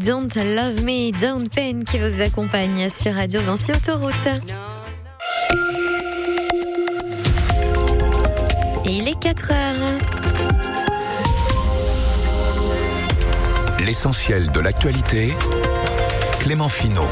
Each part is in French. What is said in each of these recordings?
Don't Love Me, Don't Pain qui vous accompagne sur Radio Vinci Autoroute. Et il est 4h. L'essentiel de l'actualité, Clément Finot.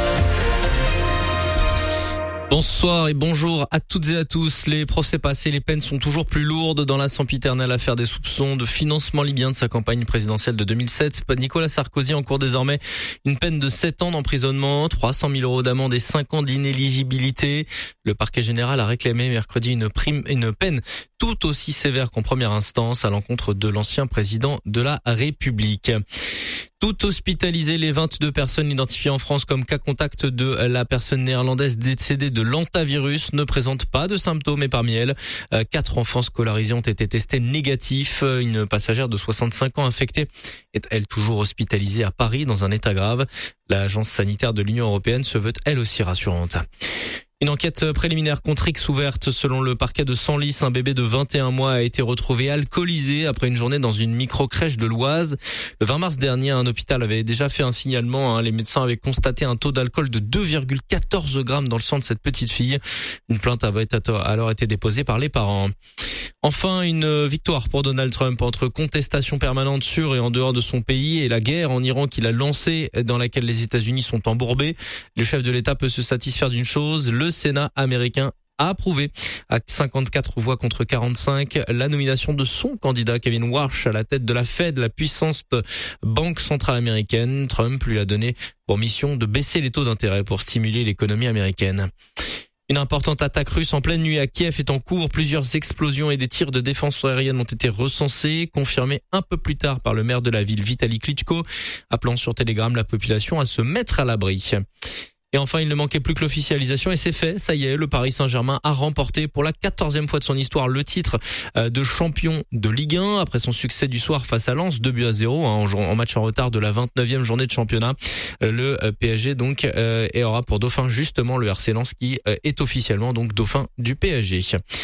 Bonsoir et bonjour à toutes et à tous. Les procès passés, les peines sont toujours plus lourdes dans la sempiternelle affaire des soupçons de financement libyen de sa campagne présidentielle de 2007. Nicolas Sarkozy encourt désormais une peine de 7 ans d'emprisonnement, 300 000 euros d'amende et 5 ans d'inéligibilité. Le parquet général a réclamé mercredi une peine tout aussi sévère qu'en première instance à l'encontre de l'ancien président de la République. Tout hospitalisé, les 22 personnes identifiées en France comme cas contact de la personne néerlandaise décédée de l'hantavirus ne présentent pas de symptômes et parmi elles, 4 enfants scolarisés ont été testés négatifs. Une passagère de 65 ans infectée est elle toujours hospitalisée à Paris dans un état grave. L'agence sanitaire de l'Union européenne se veut elle aussi rassurante. Une enquête préliminaire contre X ouverte selon le parquet de Senlis. Un bébé de 21 mois a été retrouvé alcoolisé après une journée dans une micro-crèche de l'Oise. Le 20 mars dernier, un hôpital avait déjà fait un signalement. Les médecins avaient constaté un taux d'alcool de 2,14 grammes dans le sang de cette petite fille. Une plainte avait alors été déposée par les parents. Enfin, une victoire pour Donald Trump entre contestation permanente sur et en dehors de son pays et la guerre en Iran qu'il a lancée dans laquelle les États-Unis sont embourbés. Le chef de l'État peut se satisfaire d'une chose, le Sénat américain a approuvé à 54 voix contre 45 la nomination de son candidat Kevin Warsh à la tête de la Fed, la puissante banque centrale américaine. Trump lui a donné pour mission de baisser les taux d'intérêt pour stimuler l'économie américaine. Une importante attaque russe en pleine nuit à Kiev est en cours. Plusieurs explosions et des tirs de défense aérienne ont été recensés, confirmés un peu plus tard par le maire de la ville, Vitali Klitschko, appelant sur Telegram la population à se mettre à l'abri. Et enfin, il ne manquait plus que l'officialisation et c'est fait. Ça y est, le Paris Saint-Germain a remporté pour la 14e fois de son histoire le titre de champion de Ligue 1 après son succès du soir face à Lens, 2-0 en match en retard de la 29e journée de championnat. Le PSG donc et aura pour dauphin justement le RC Lens qui est officiellement donc dauphin du PSG.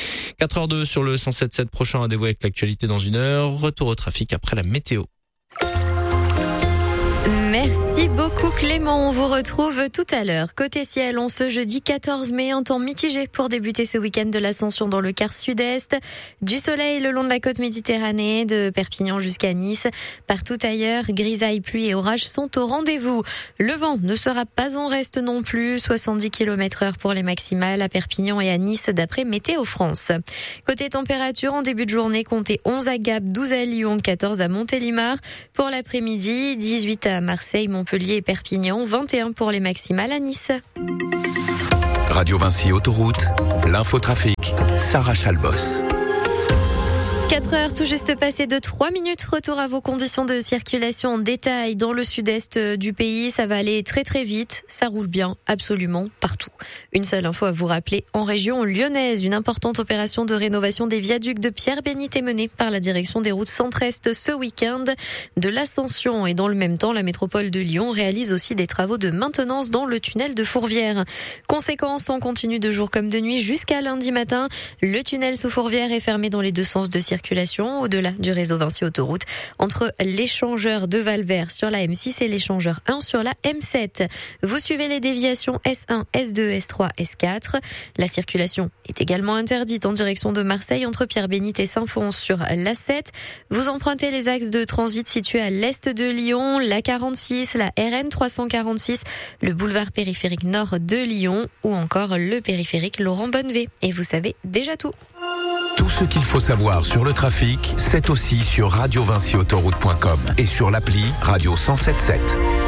4h02 sur le 107.7, prochain rendez-vous avec l'actualité dans une heure. Retour au trafic après la météo. Merci beaucoup Clément, on vous retrouve tout à l'heure. Côté ciel, on ce jeudi 14 mai, un temps mitigé pour débuter ce week-end de l'Ascension dans le quart sud-est. Du soleil le long de la côte méditerranée, de Perpignan jusqu'à Nice. Partout ailleurs, grisaille, pluie et orages sont au rendez-vous. Le vent ne sera pas en reste non plus, 70 km/h pour les maximales à Perpignan et à Nice d'après Météo France. Côté température, en début de journée, comptez 11 à Gap, 12 à Lyon, 14 à Montélimar. Pour l'après-midi, 18 à Marseille, Montpellier et Perpignan, 21 pour les maximales à Nice. Radio Vinci Autoroute, l'infotrafic, Sarah Chalbos. 4h tout juste passé de 3 minutes. Retour à vos conditions de circulation en détail dans le sud-est du pays. Ça va aller très très vite. Ça roule bien absolument partout. Une seule info à vous rappeler. En région lyonnaise, une importante opération de rénovation des viaducs de Pierre-Bénite est menée par la direction des routes centre-est ce week-end de l'Ascension. Et dans le même temps, la métropole de Lyon réalise aussi des travaux de maintenance dans le tunnel de Fourvière. Conséquence, on continue de jour comme de nuit jusqu'à lundi matin. Le tunnel sous Fourvière est fermé dans les deux sens de circulation au-delà du réseau Vinci Autoroute entre l'échangeur de Valvert sur la M6 et l'échangeur 1 sur la M7. Vous suivez les déviations S1, S2, S3, S4. La circulation est également interdite en direction de Marseille entre Pierre-Bénite et Saint-Fons sur l'A7. Vous empruntez les axes de transit situés à l'est de Lyon, la 46, la RN 346, le boulevard périphérique nord de Lyon ou encore le périphérique Laurent Bonnevet. Et vous savez déjà tout. Tout ce qu'il faut savoir sur le trafic, c'est aussi sur radiovinciautoroute.com et sur l'appli Radio 107.7.